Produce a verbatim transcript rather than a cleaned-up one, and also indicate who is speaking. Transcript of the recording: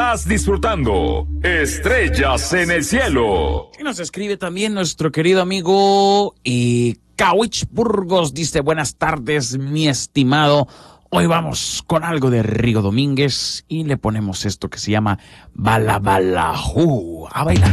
Speaker 1: Estás disfrutando Estrellas en el Cielo.
Speaker 2: Y nos escribe también nuestro querido amigo y Kawich Burgos. Dice, buenas tardes, mi estimado. Hoy vamos con algo de Rigo Domínguez y le ponemos esto que se llama Bala Bala Ju. A bailar.